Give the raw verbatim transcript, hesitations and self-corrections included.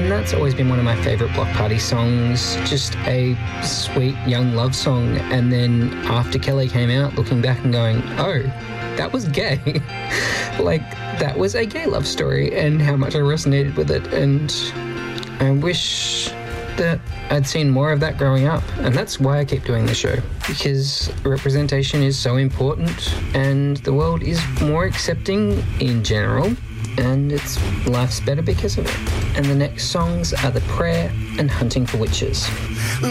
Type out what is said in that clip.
And that's always been one of my favourite Block Party songs, just a sweet young love song. And then after Kelly came out, looking back and going, oh, that was gay. Like, that was a gay love story, and how much I resonated with it. And I wish that I'd seen more of that growing up. And that's why I keep doing the show, because representation is so important, and the world is more accepting in general, and it's life's better because of it. And the next songs are The Prayer and Hunting for Witches. We